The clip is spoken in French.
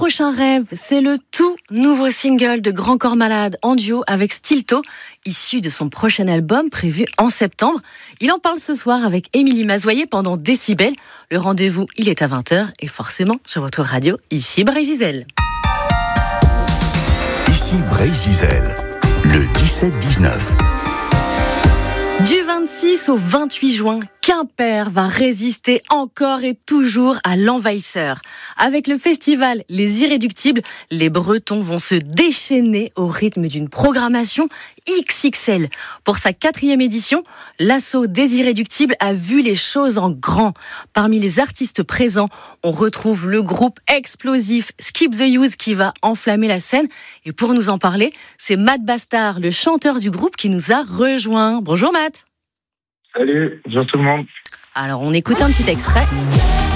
prochain rêve, c'est le tout nouveau single de Grand Corps Malade en duo avec Stilto, issu de son prochain album prévu en septembre. Il en parle ce soir avec Émilie Mazoyer pendant Décibel. Le rendez-vous, il est à 20h et forcément sur votre radio, ici Brésil. Ici Brésil, le 17-19. Du 26 au 28 juin, Quimper va résister encore et toujours à l'envahisseur. Avec le festival Les Irréductibles, les Bretons vont se déchaîner au rythme d'une programmation XXL. Pour sa 4e édition, l'assaut des Irréductibles a vu les choses en grand. Parmi les artistes présents, on retrouve le groupe explosif Skip the Use qui va enflammer la scène. Et pour nous en parler, c'est Matt Bastard, le chanteur du groupe, qui nous a rejoints. Bonjour Matt. Salut, bonjour tout le monde. Alors on écoute un petit extrait.